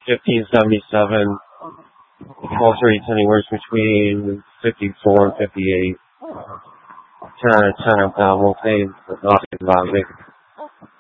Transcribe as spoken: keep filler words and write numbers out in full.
fifteen seventy-seven. Pulse rate's anywhere between fifty-four and fifty-eight. ten out of ten, I'm we'll say, nothing about it.